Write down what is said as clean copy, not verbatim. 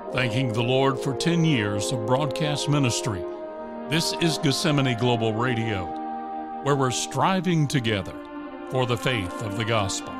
Thanking the Lord for 10 years of broadcast ministry, this is Gethsemane Global Radio, where we're striving together for the faith of the gospel.